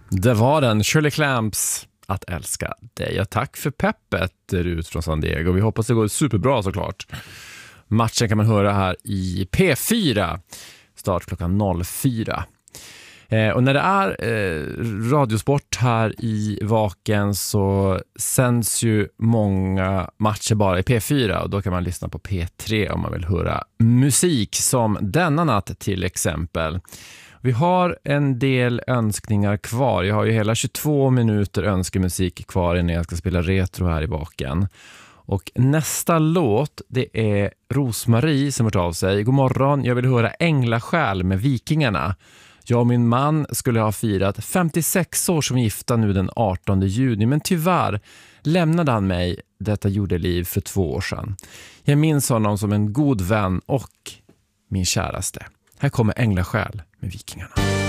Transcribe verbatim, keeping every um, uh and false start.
Det var den, Shirley Clamps, Att älska dig. Ja, tack för peppet ut från San Diego. Vi hoppas det går superbra såklart. Matchen kan man höra här i P fyra. Start klockan noll fyra. Eh, och när det är eh, radiosport här i Vaken så sänds ju många matcher bara i P fyra. Och då kan man lyssna på P tre om man vill höra musik som denna natt till exempel. Vi har en del önskningar kvar. Jag har ju hela tjugotvå minuter önskemusik kvar innan jag ska spela retro här i Vaken. Och nästa låt, det är Rosmarie som har tagit av sig. God morgon, jag vill höra Änglasjäl med Vikingarna. Jag och min man skulle ha firat femtiosex år som gifta nu den artonde juni. Men tyvärr lämnade han mig detta jordeliv för två år sedan. Jag minns honom som en god vän och min käraste. Här kommer Änglasjäl med Vikingarna.